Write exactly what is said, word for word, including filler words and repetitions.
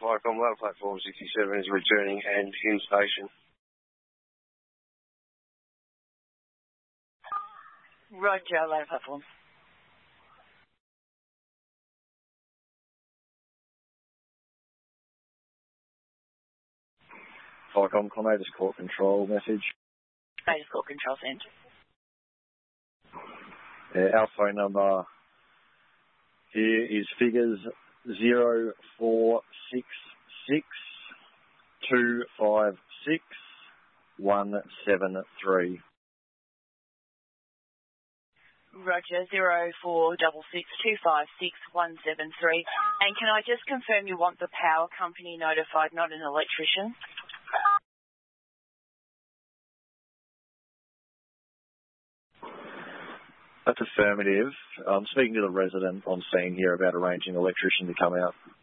Viacom Low Platform sixty-seven is returning and in station. Roger, Low Platform. Viacom, Conatus Court Control message. Conatus Court Control sent. Uh, our phone number here is figures zero four six six two five six one seven three. Roger, zero four double six two five six one seven three. And can I just confirm you want the power company notified, not an electrician? That's affirmative. I'm speaking to the resident on scene here about arranging an electrician to come out.